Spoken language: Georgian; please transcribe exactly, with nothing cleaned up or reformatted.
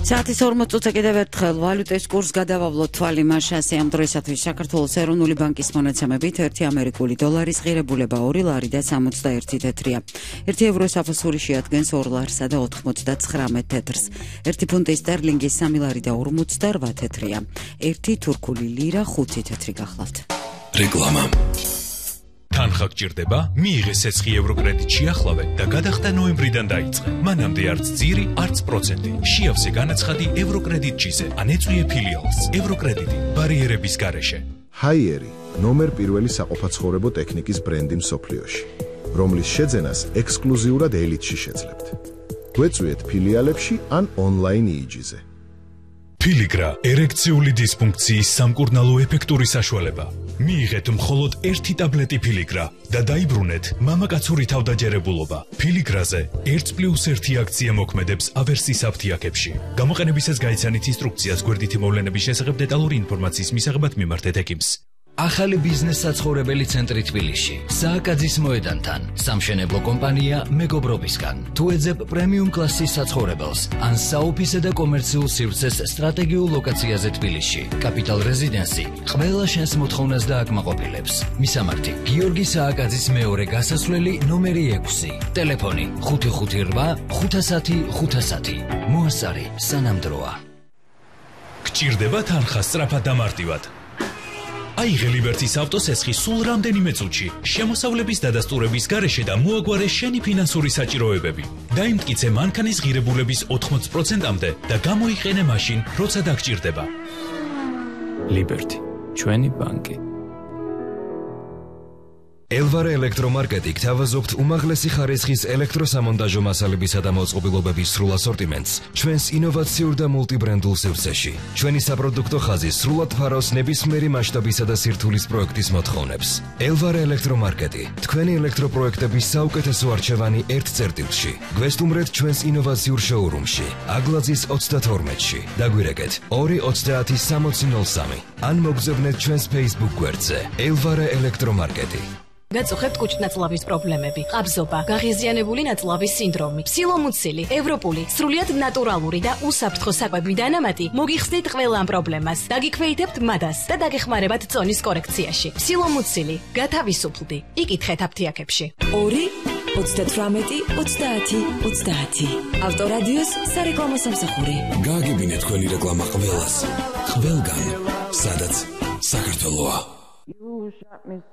საათის ორმოც წუთზე კიდევ ერთხელ ვალუტის კურს გადავავლოთ თვალი მასშტაბში ამ დროისათვის საქართველოს ეროვნული ბანკის მონაცემებით ერთი ამერიკული დოლარის ღირებულება ორი ლარი და სამოცდაერთი თეთრია. ერთი ევრო საფოსური შეადგენს ორ ლარსა და ოთხმოცდაცხრამეტ თეთრს. ერთი ფუნტი სტერლინგის სამი ლარი და ორმოცდარვა თეთრია. ერთი თურქული ლირა ხუთი თეთრი გახლავთ. რეკლამა თანხა გჭირდება? მიიღეს ცეცხლი ევრო კრედიტ შეახლავე და გადახდა ნოემბრიდან დაიწყე. მანამდე არც ძირი, არც პროცენტი. შეავსე განაცხადი ევრო კრედიტჩიზე. ან ეწვიე ფილიალს. ევრო კრედიტი ბარიერების გარეშე. ჰაიერი ნომერ პირველი საყოფაცხოვრებო ტექნიკის ბრენდი მსოფლიოში, რომლის შეძენას ექსკლუზიურად ელიტში შეძლებთ. გვეწვიეთ ფილიალებში ან ონლაინ იიჯიზე. ფილიგრა ერექციული დისფუნქციის სამკურნალო ეფექტური საშუალება. მიიღეთ მხოლოდ ერთი ტაბლეტი ფილიგრა და დაიბრუნეთ მამაკაცური თავდაჯერებულობა. ფილიგრაზე ერთი პლუს ერთი აქცია მოქმედებს ავერსის აფთიაქებში. გამოყენებისას გაიცანით ინსტრუქციას გვერდითი მოვლენების შესახებ დეტალური ინფორმაციის მისაღებად მიმართეთ ეკიმს. ახალი ბიზნეს საცხოვრებელი ცენტრი თბილისში, სააკაძის მოედანთან, სამშენებლო კომპანია მეგობრობისგან. თუ ეძებ პრემიუმ კლასის საცხოვრებელს, ან საოფისე და კომერციულ სივრცეს სტრატეგიულ ლოკაციაზე თბილისში, კაპიტალ რეზიდენსი ყველა შენს მოთხოვნას დააკმაყოფილებს. მისამართი: გიორგი სააკაძის მეორე გასასვლელი ნომერი ექვსი, ტელეფონი ხუთი ხუთი რვა ხუთასათი ხუთასათი. მოასარი სანამდროა. გჭირდება თანხა სწრაფად და მარტივად. აიღე ლიბერტის ავტოსესხი სულ რამდენიმე წუთში, შემოსავლების დადასტურების გარეშე და მოაგვარე შენი ფინანსური საჭიროებები. დაიმტკიცე მანქანის ღირებულების ოთხმოც პროცენტამდე და გამოიყენე მაშინ, როცა დაგჭირდება. ლიბერტი, ჩვენი ბანკი. ელვარე ელექტრომარკეტი გთავაზობთ უმაღლესი ხარისხის ელექტროსამონტაჟო მასალებისა და მოწყობილობების სრულ ასორტიმენტს ჩვენს ინოვაციურ და მულტიბრენდულ სივრცეში. ჩვენი საპროდუქტო ხაზი სრულად ფარავს ნებისმიერი მასშტაბისა და სირთულის პროექტის მოთხოვნებს. ელვარე ელექტრომარკეტი, თქვენი ელექტროპროექტების საუკეთესო არჩევანი ერთ წერტილში. გვესტუმრეთ ჩვენს ინოვაციურ შოურუმში, აგლაძის ოცდათორმეტში. დაგვირეკეთ ორი ოცდაათი სამოცი ნოლ სამი. ან მოგზავნეთ ჩვენს Facebook გვერდზე ელვარე ელექტრომარკეტი. გაწუხებთ კუჭნაწლავის პრობლემები, ყაბზობა, გაღიზიანებული ნაწლავის სინდრომი, სილომუცილი, ევროპული, სრულიად ნატურალური და უსაფრთხო საკვები დანამატი მოგიხსნით ყველა ამ პრობლემას. დაგიქვეითებთ მადას და დაგეხმარებათ წონის კორექციაში. სილომუცილი, გათავისუფლდი. იკითხეთ აფთიაქებში. ორი ოცდათვრამეტი ოცდაათი ოცდაათი. ავტორადიოს სარეკლამო სამსახური. გააგებინეთ თქვენი რეკლამა ყველას, ყველგან, სადაც საქართველოა.